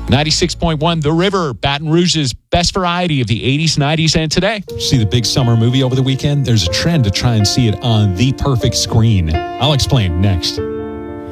96.1 The River, Baton Rouge's best variety of the 80s, 90s, and today. See the big summer movie over the weekend? There's a trend to try and see it on the perfect screen. I'll explain next.